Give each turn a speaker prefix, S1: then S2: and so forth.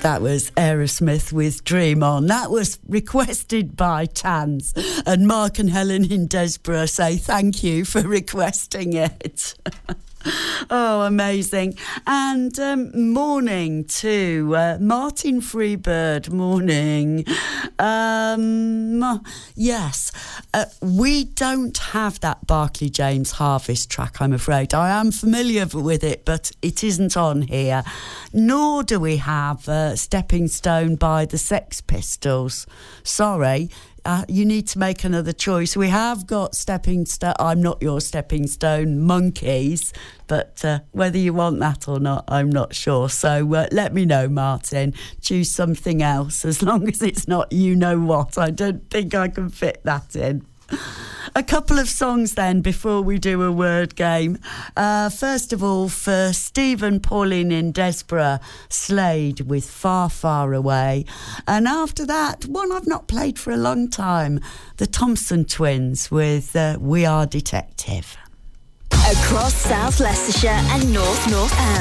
S1: That was Aerosmith with Dream On. That was requested by Tans. And Mark and Helen in Desborough say thank you for requesting it. Oh, amazing. And morning to Martin Freebird. Morning. Yes, we don't have that Barclay James Harvest track, I'm afraid. I am familiar with it, but it isn't on here. Nor do we have Stepping Stone by the Sex Pistols. Sorry. You need to make another choice. We have got Stepping Stone, I'm Not Your Stepping Stone, Monkeys, but whether you want that or not, I'm not sure. So let me know, Martin. Choose something else, as long as it's not You Know What. I don't think I can fit that in. A couple of songs then before we do a word game. First of all, for Stephen Pauline in Desborough, Slade with Far, Far Away. And after that, one I've not played for a long time, the Thompson Twins with We Are Detective.
S2: Across South Leicestershire and North Northampton.